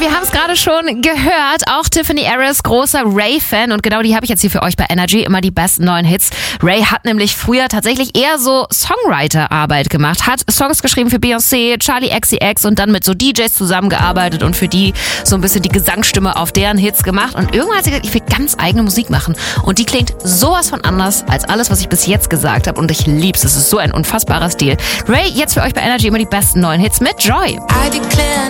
wir haben es gerade schon gehört. Auch Tiffany Harris, großer Ray-Fan. Und genau die habe ich jetzt hier für euch bei Energy. Immer die besten neuen Hits. Ray hat nämlich früher tatsächlich eher so Songwriter-Arbeit gemacht. Hat Songs geschrieben für Beyoncé, Charli XCX und dann mit so DJs zusammengearbeitet und für die so ein bisschen die Gesangsstimme auf deren Hits gemacht. Und irgendwann hat sie gesagt, ich will ganz eigene Musik machen. Und die klingt sowas von anders als alles, was ich bis jetzt gesagt habe. Und ich lieb's. Es ist so ein unfassbarer Stil. Ray, jetzt für euch bei Energy immer die besten neuen Hits mit Joy. I declare